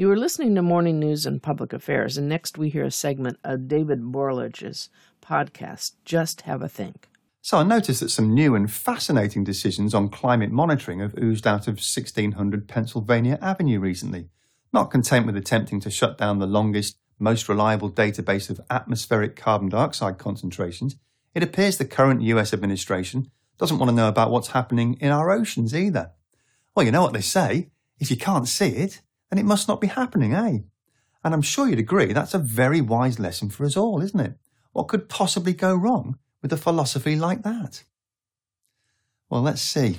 You are listening to Morning News and Public Affairs, and next we hear a segment of David Borlich's podcast, Just Have a Think. So I noticed that some new and fascinating decisions on climate monitoring have oozed out of 1600 Pennsylvania Avenue recently. Not content with attempting to shut down the longest, most reliable database of atmospheric carbon dioxide concentrations, it appears the current US administration doesn't want to know about what's happening in our oceans either. Well, you know what they say, if you can't see it, then it must not be happening, eh? And I'm sure you'd agree that's a very wise lesson for us all, isn't it? What could possibly go wrong with a philosophy like that? Well, let's see.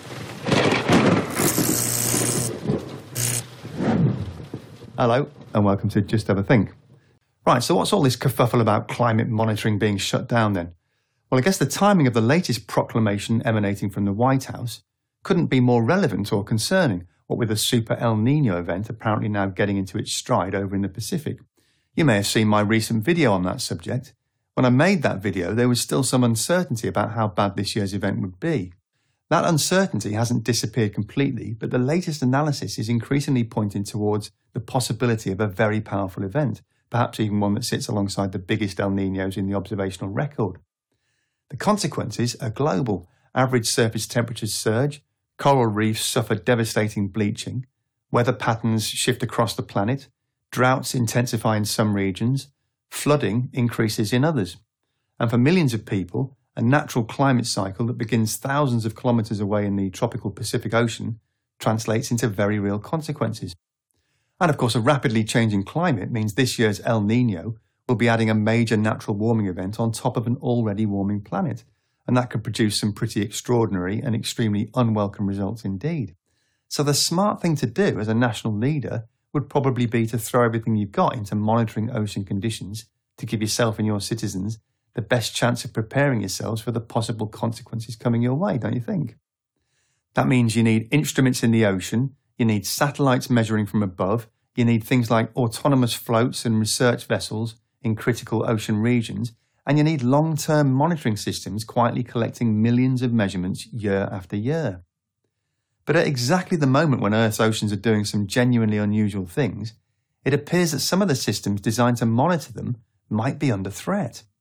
Hello, and welcome to Just Have a Think. Right, so what's all this kerfuffle about climate monitoring being shut down then? Well, I guess the timing of the latest proclamation emanating from the White House couldn't be more relevant or concerning, what with a super El Niño event apparently now getting into its stride over in the Pacific. You may have seen my recent video on that subject. When I made that video, there was still some uncertainty about how bad this year's event would be. That uncertainty hasn't disappeared completely, but the latest analysis is increasingly pointing towards the possibility of a very powerful event, perhaps even one that sits alongside the biggest El Niños in the observational record. The consequences are global. Average surface temperatures surge, coral reefs suffer devastating bleaching, weather patterns shift across the planet, droughts intensify in some regions, flooding increases in others. And for millions of people, a natural climate cycle that begins thousands of kilometres away in the tropical Pacific Ocean translates into very real consequences. And of course, a rapidly changing climate means this year's El Niño will be adding a major natural warming event on top of an already warming planet. And that could produce some pretty extraordinary and extremely unwelcome results indeed. So the smart thing to do as a national leader would probably be to throw everything you've got into monitoring ocean conditions to give yourself and your citizens the best chance of preparing yourselves for the possible consequences coming your way, don't you think? That means you need instruments in the ocean, you need satellites measuring from above, you need things like autonomous floats and research vessels in critical ocean regions, and you need long-term monitoring systems quietly collecting millions of measurements year after year. But at exactly the moment when Earth's oceans are doing some genuinely unusual things, it appears that some of the systems designed to monitor them might be under threat.